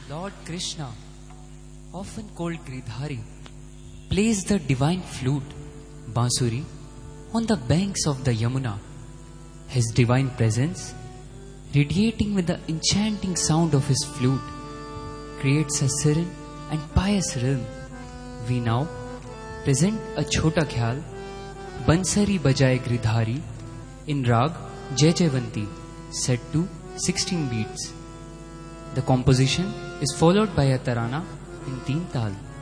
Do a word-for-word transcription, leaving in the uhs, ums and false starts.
Lord Krishna, often called Giridhari, plays the divine flute, Bansuri, on the banks of the Yamuna. His divine presence, radiating with the enchanting sound of his flute, creates a serene and pious realm. We now present a Chhota Khyal, Bansari Bajaye Giridhari, in Rag Jai Jaivanti, set to sixteen beats. The composition is followed by a tarana in teen tal.